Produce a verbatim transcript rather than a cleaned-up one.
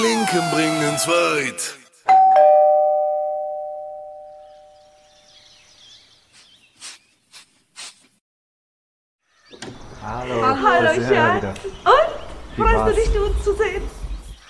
Linken bringen's weit. Hallo. Hallo, da sind wir Schatz. wieder. Und? Wie Freust war's? du dich, uns zu sehen?